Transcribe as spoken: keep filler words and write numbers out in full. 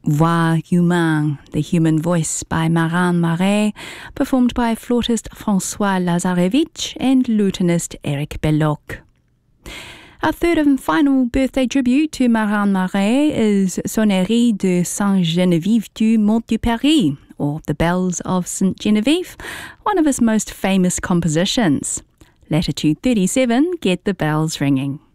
Voix humaine, the human voice by Marin Marais, performed by flautist François Lazarevich and lutenist Eric Belloc. Our third and final birthday tribute to Marin Marais is Sonnerie de Saint-Geneviève du Mont du Paris, or The Bells of Saint Genevieve, one of his most famous compositions. Latitude thirty-seven, Get the Bells Ringing.